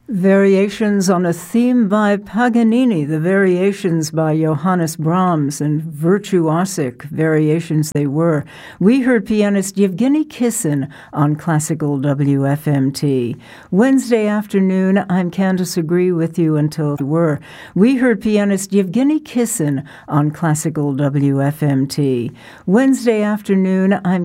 Variations on a theme by Paganini, the Variations by Johannes Brahms, and virtuosic variations they were. We heard pianist Yevgeny Kissin on Classical WFMT. Wednesday afternoon, I'm Candace Agree with you until were. We heard pianist Yevgeny Kissin on Classical WFMT. Wednesday afternoon, I'm